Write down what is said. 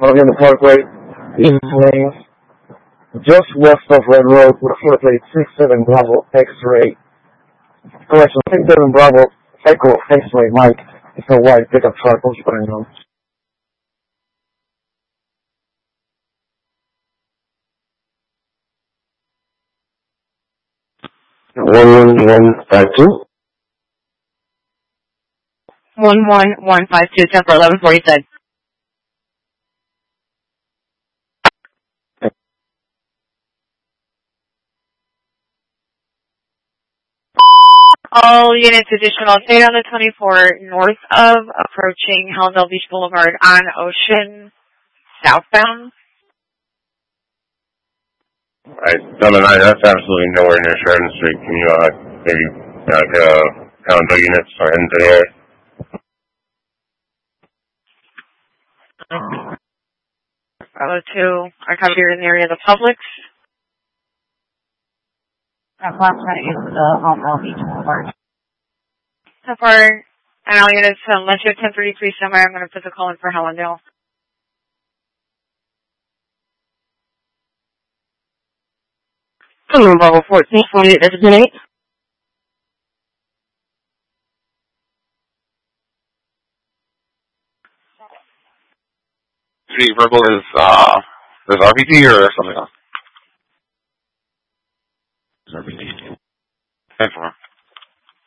on the Parkway, in lanes, just west of Red Road with a floor plate 67 Bravo X-Ray. Correction, 67 Bravo Echo X-Ray Mike. It's a white pickup truck, don't you put it on? 11152. 11152, 10 for 1140 said. All units additional, stay on the 24 north of approaching Hallandale Beach Boulevard on Ocean southbound. Alright, 79, that's absolutely nowhere near Sheridan Street. Can you, maybe, Hallandale units are heading to the area? Bravo 2, I covered here in the area of the Publix. Last night is Hallandale Beach Boulevard. So far, and all units, unless you're 1033 somewhere, I'm going to put the call in for Hallandale. Bravo 14, 28, that's 10-8. Verbal is RPT or something else? It's RPT. 10-4.